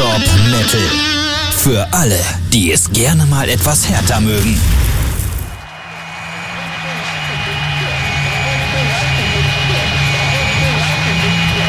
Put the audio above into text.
Non-Stop Metal. Für alle, die es gerne mal etwas härter mögen.